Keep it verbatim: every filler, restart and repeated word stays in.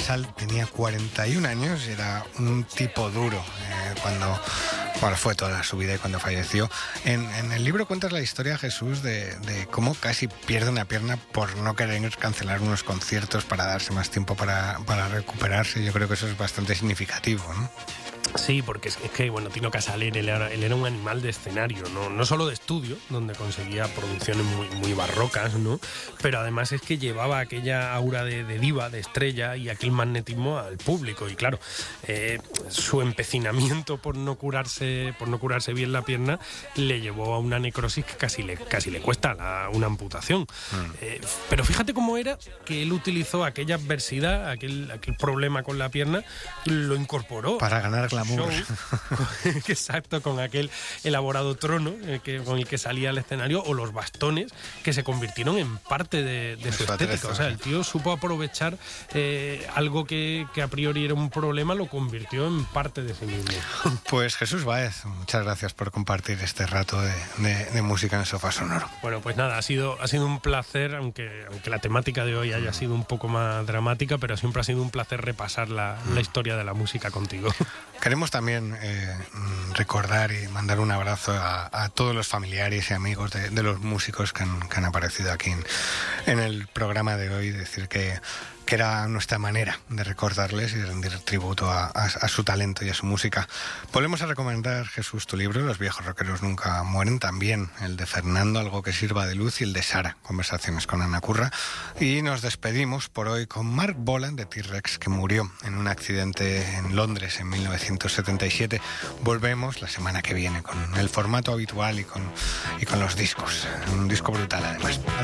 Casal tenía cuarenta y un años y era un tipo duro eh, cuando, cuando fue toda su vida y cuando falleció. En, en el libro cuentas la historia, Jesús, de, de cómo casi pierde una pierna por no querer cancelar unos conciertos para darse más tiempo para, para recuperarse. Yo creo que eso es bastante significativo, ¿no? Sí, porque es, es que, bueno, Tino Casal, él era, él era un animal de escenario, ¿no? No solo de estudio, donde conseguía producciones muy, muy barrocas, ¿no? Pero además es que llevaba aquella aura de, de diva, de estrella y aquel magnetismo al público. Y claro, eh, su empecinamiento por no curarse, por no curarse bien la pierna le llevó a una necrosis que casi le, casi le cuesta la, una amputación. Mm. Eh, pero fíjate cómo era que él utilizó aquella adversidad, aquel, aquel problema con la pierna, lo incorporó. Para ganar glamour. Show, exacto, con aquel elaborado trono eh, que, con el que salía al escenario, o los bastones que se convirtieron en parte de, de su estética. O sea, el tío supo aprovechar eh, algo que, que a priori era un problema, lo convirtió en parte de sí mismo. Pues Jesús Báez, muchas gracias por compartir este rato de, de, de música en el Sofá Sonoro. Bueno, pues nada, ha sido, ha sido un placer, aunque, aunque la temática de hoy haya sido un poco más dramática, pero siempre ha sido un placer repasar la, la historia de la música contigo. Queremos también eh, recordar y mandar un abrazo a, a todos los familiares y amigos de, de los músicos que han, que han aparecido aquí en, en el programa de hoy. Decir que, que era nuestra manera de recordarles y de rendir tributo a, a, a su talento y a su música. Volvemos a recomendar, Jesús, tu libro, Los viejos rockeros nunca mueren, también el de Fernando, Algo que sirva de luz, y el de Sara, Conversaciones con Ana Curra. Y nos despedimos por hoy con Mark Bolan de T-Rex, que murió en un accidente en Londres en mil novecientos setenta y siete. Volvemos la semana que viene con el formato habitual y con, y con los discos. Un disco brutal, además.